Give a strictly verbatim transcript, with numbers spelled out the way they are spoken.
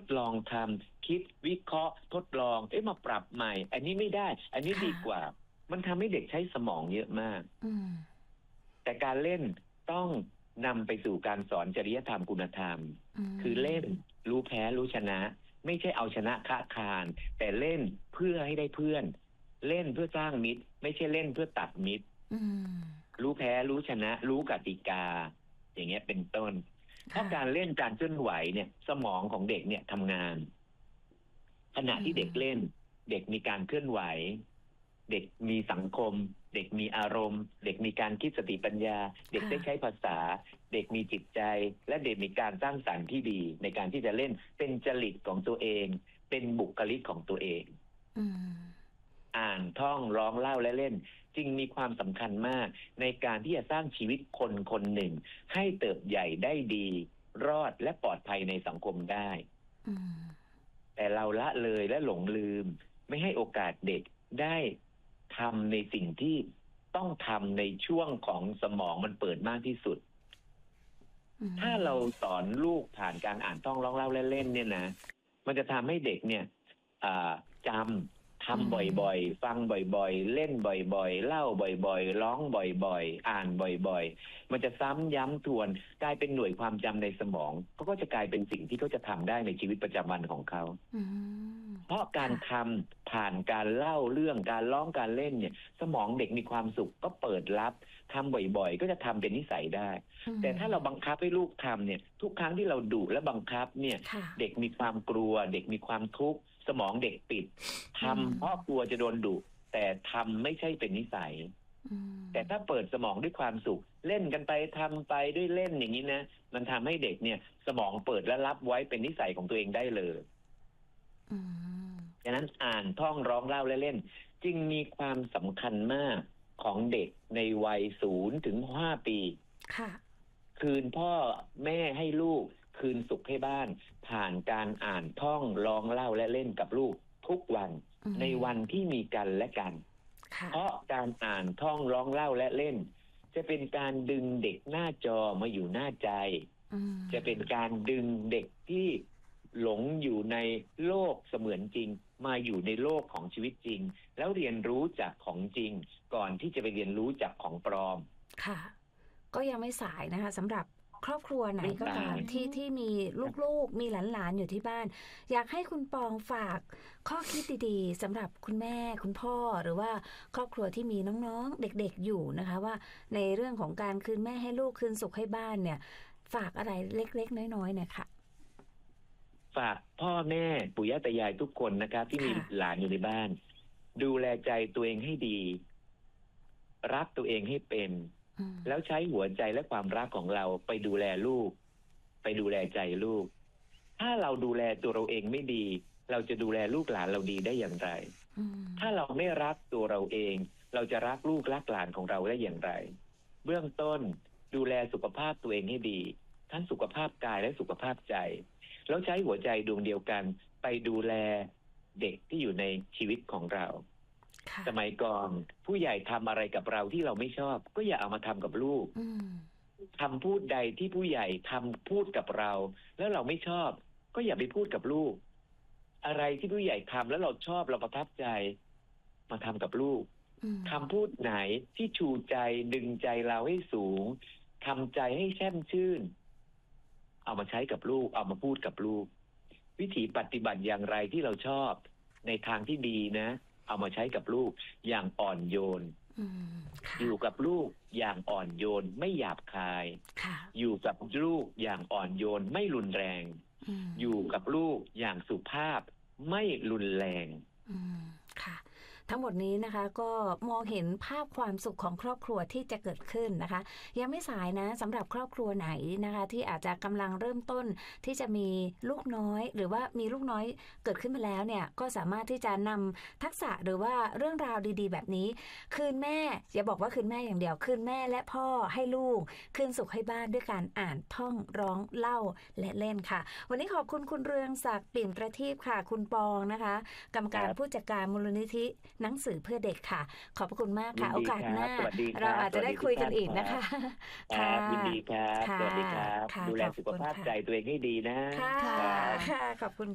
ลองทำคิดวิเคราะห์ทดลองเอ๊ะมาปรับใหม่อันนี้ไม่ได้อันนี้ดีกว่ามันทำให้เด็กใช้สมองเยอะมากแต่การเล่นต้องนำไปสู่การสอนจริยธรรมคุณธรรมคือเล่นรู้แพ้รู้ชนะไม่ใช่เอาชนะค้าคานแต่เล่นเพื่อให้ได้เพื่อนเล่นเพื่อสร้างมิตรไม่ใช่เล่นเพื่อตัดมิตรรู้แพ้รู้ชนะรู้กติกาอย่างเงี้ยเป็นต้นเพราะการเล่นการเคลื่อนไหวเนี่ยสมองของเด็กเนี่ยทำงานขณะที่เด็กเล่นเด็กมีการเคลื่อนไหวเด็กมีสังคมเด็กมีอารมณ์เด็กมีการคิดสติปัญญาเด็กได้ใช้ภาษาเด็กมีจิตใจและเด็กมีการสร้างสรรค์ที่ดีในการที่จะเล่นเป็นจริตของตัวเองเป็นบุคลิกของตัวเองอ่านท่องร้องเล่าและเล่นจึงมีความสำคัญมากในการที่จะสร้างชีวิตคนคนหนึ่งให้เติบใหญ่ได้ดีรอดและปลอดภัยในสังคมได้แต่เราละเลยและหลงลืมไม่ให้โอกาสเด็กได้ทำในสิ่งที่ต้องทำในช่วงของสมองมันเปิดมากที่สุดถ้าเราสอนลูกผ่านการอ่านท่องร้องเล่าและเล่นเนี่ยนะมันจะทำให้เด็กเนี่ยจำทำบ่อยๆฟังบ่อยๆเล่นบ่อยๆเล่าบ่อยๆร้องบ่อยๆอ่านบ่อยๆมันจะซ้ำย้ำทวนกลายเป็นหน่วยความจำในสมองเขาก็จะกลายเป็นสิ่งที่เขาจะทำได้ในชีวิตประจำวันของเขาเพราะการทำผ่านการเล่าเรื่องการร้องการเล่นเนี่ยสมองเด็กมีความสุขก็เปิดรับทำบ่อยๆก็จะทำเป็นนิสัยได้แต่ถ้าเราบังคับให้ลูกทำเนี่ยทุกครั้งที่เราดุและบังคับเนี่ยเด็กมีความกลัวเด็กมีความทุกข์สมองเด็กปิดทำเพราะกลัวจะโดนดุแต่ทำไม่ใช่เป็นนิสัยแต่ถ้าเปิดสมองด้วยความสุขเล่นกันไปทำไปด้วยเล่นอย่างนี้นะมันทำให้เด็กเนี่ยสมองเปิดและรับไว้เป็นนิสัยของตัวเองได้เลยดังนั้นอ่านท่องร้องเล่าและเล่นจึงมีความสำคัญมากของเด็กในวัยศูนย์ถึงห้าปีคืนพ่อแม่ให้ลูกคืนสุขให้บ้านผ่านการอ่านท่องร้องเล่าและเล่นกับลูกทุกวันในวันที่มีกันและกันเพราะการอ่านท่องร้องเล่าและเล่นจะเป็นการดึงเด็กหน้าจอมาอยู่หน้าใจจะเป็นการดึงเด็กที่หลงอยู่ในโลกเสมือนจริงมาอยู่ในโลกของชีวิตจริงแล้วเรียนรู้จากของจริงก่อนที่จะไปเรียนรู้จากของปลอมค่ะก็ยังไม่สายนะคะสำหรับครอบครัวไหนก็ตามที่ที่มีลูกๆมีหลานๆอยู่ที่บ้านอยากให้คุณปองฝากข้อคิดดีๆสำหรับคุณแม่คุณพ่อหรือว่าครอบครัวที่มีน้องๆเด็กๆอยู่นะคะว่าในเรื่องของการคืนแม่ให้ลูกคืนสุขให้บ้านเนี่ยฝากอะไรเล็กๆน้อยๆเนี่ยค่ะฝากพ่อแม่ปู่ย่าตายายทุกคนนะครับที่มีหลานอยู่ในบ้านดูแลใจตัวเองให้ดีรักตัวเองให้เป็นแล้วใช้หัวใจและความรักของเราไปดูแลลูกไปดูแลใจลูกถ้าเราดูแลตัวเราเองไม่ดีเราจะดูแลลูกหลานเราดีได้อย่างไรถ้าเราไม่รักตัวเราเองเราจะรักลูกรักหลานของเราได้อย่างไรเบื้องต้นดูแลสุขภาพตัวเองให้ดีทั้งสุขภาพกายและสุขภาพใจแล้วใช้หัวใจดวงเดียวกันไปดูแลเด็กที่อยู่ในชีวิตของเราสมัยก่อนผู้ใหญ่ทำอะไรกับเราที่เราไม่ชอบก็อย่าเอามาทำกับลูกคำพูดใดที่ผู้ใหญ่ทำพูดกับเราแล้วเราไม่ชอบก็อย่าไปพูดกับลูกอะไรที่ผู้ใหญ่ทำแล้วเราชอบเราประทับใจมาทำกับลูกคำพูดไหนที่ชูใจดึงใจเราให้สูงทำใจให้แช่มชื่นเอามาใช้กับลูกเอามาพูดกับลูกวิธีปฏิบัติอย่างไรที่เราชอบในทางที่ดีนะเอามาใช้กับลูกอย่างอ่อนโยนอยู่กับลูกอย่างอ่อนโยนไม่หยาบคายอยู่กับลูกอย่างอ่อนโยนไม่รุนแรงอยู่กับลูกอย่างสุภาพไม่รุนแรงค่ะทั้งหมดนี้นะคะก็มองเห็นภาพความสุขของครอบครัวที่จะเกิดขึ้นนะคะยังไม่สายนะสำหรับครอบครัวไหนนะคะที่อาจจะกำลังเริ่มต้นที่จะมีลูกน้อยหรือว่ามีลูกน้อยเกิดขึ้นมาแล้วเนี่ยก็สามารถที่จะนำทักษะหรือว่าเรื่องราวดีๆแบบนี้คืนแม่อย่าบอกว่าคืนแม่อย่างเดียวคืนแม่และพ่อให้ลูกคืนสุขให้บ้านด้วยการอ่านท่องร้องเล่าและเล่นค่ะวันนี้ขอบคุณคุณเรืองศักดิ์ปิ่นประทีปค่ะคุณปองนะคะกรรมการผู้จัดการมูลนิธิหนังสือเพื่อเด็กค่ะขอบพระคุณมากค่ะโอกาสหน้าเราอาจจะได้คุยกันอีกนะคะค่ะยินดีครับสวัสดีครับดูแลสุขภาพใจตัวเองให้ดีนะค่ะขอบคุณ